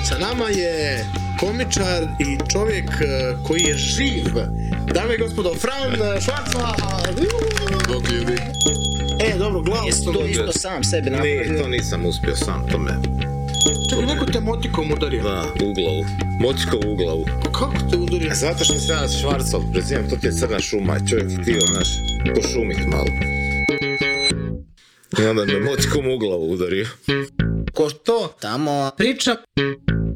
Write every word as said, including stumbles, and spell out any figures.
Sa nama je komičar i čovjek koji je živ. Dame i gospodo, Fran Švarcva. Bog ljudi. E, dobro, glavu Jesi sam to dobio. isto sam sebe napravio? Ne, to nisam uspio sam, to me... Čekaj, neko te motikom udario. Da, u glavu. Motikom u glavu. Pa kako te udario? Zato što se ja Švarcov prezivam, to ti je crna šuma i čovjek htio, znaš, pošumit malo. I onda me motikom u glavu udario. Ko to tamo priča